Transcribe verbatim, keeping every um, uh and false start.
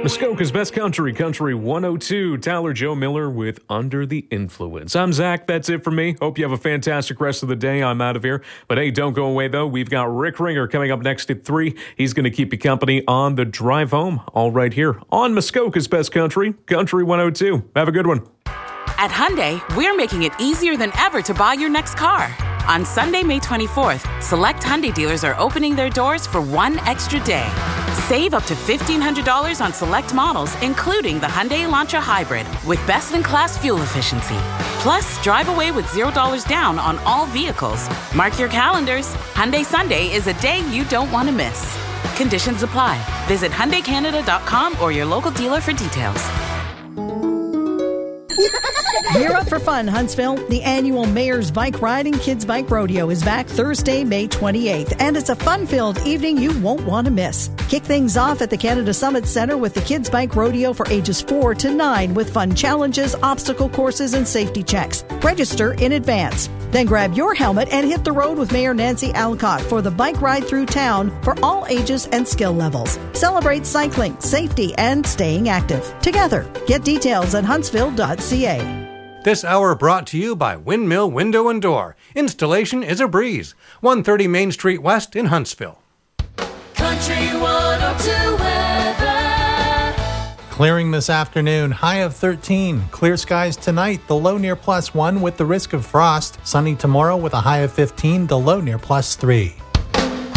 Muskoka's Best Country, Country one oh two. Tyler Joe Miller with Under the Influence. I'm Zach. That's it for me. Hope you have a fantastic rest of the day. I'm out of here. But hey, don't go away, though. We've got Rick Ringer coming up next at three. He's going to keep you company on the drive home, all right here on Muskoka's Best Country, Country one oh two. Have a good one. At Hyundai, we're making it easier than ever to buy your next car. On Sunday, May twenty-fourth, select Hyundai dealers are opening their doors for one extra day. Save up to fifteen hundred dollars on select models, including the Hyundai Elantra Hybrid, with best-in-class fuel efficiency. Plus, drive away with zero dollars down on all vehicles. Mark your calendars. Hyundai Sunday is a day you don't want to miss. Conditions apply. Visit Hyundai Canada dot com or your local dealer for details. Gear up for fun, Huntsville. The annual Mayor's Bike Ride and Kids Bike Rodeo is back Thursday, May twenty-eighth, and it's a fun-filled evening you won't want to miss. Kick things off at the Canada Summit Center with the Kids Bike Rodeo for ages four to nine with fun challenges, obstacle courses, and safety checks. Register in advance. Then grab your helmet and hit the road with Mayor Nancy Alcott for the bike ride through town for all ages and skill levels. Celebrate cycling, safety, and staying active together. Get details at huntsville dot c a. This hour brought to you by Windmill Window and Door. Installation is a breeze. one thirty Main Street West in Huntsville. Country one oh two weather. Clearing this afternoon, high of thirteen. Clear skies tonight, the low near plus one with the risk of frost. Sunny tomorrow with a high of fifteen, the low near plus three.